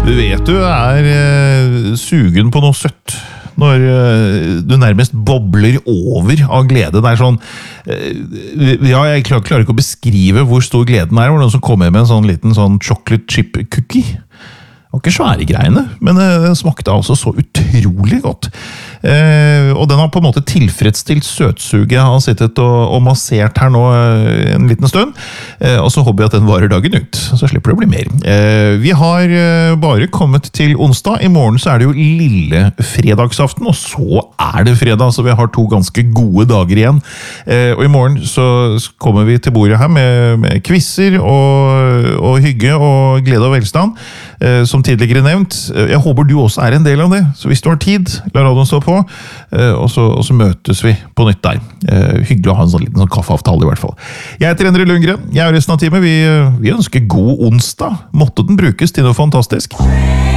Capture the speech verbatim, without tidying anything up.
Du vet du er eh, sugen på noe søtt når eh, du nærmest bobler over av glede. Det er sånn, eh, ja, jeg klar, klarer ikke å beskrive hvor stor gleden er. Det var noen som kom med med en sånn liten sånn chocolate chip cookie. Det var ikke svære greiene, men den smakte altså så utrolig godt. Eh, og den har på en måte tilfredsstilt søtsuget. Jeg har sittet og, og massert her nå en liten stund, eh, og så håper jeg at den varer dagen ut, så slipper det å bli mer. Eh, vi har eh, bare kommet til onsdag. I morgen så er det jo lille fredagsaften, og så er det fredag, så vi har to ganske gode dager igjen. Eh, og i morgen så kommer vi til bordet her med, med quizzer og, og hygge og glede og velstand, eh, som tidligere nevnt. Jeg håper du også er en del av det, så hvis du har tid, la radioen stå på, og så, og så møtes vi på nytt der. Hyggelig å ha en sånn liten sånn kaffeavtale i hvert fall. Jeg heter Endre Lundgren, jeg er resten av timen. Vi, vi ønsker god onsdag. Måtte den brukes til noe fantastisk.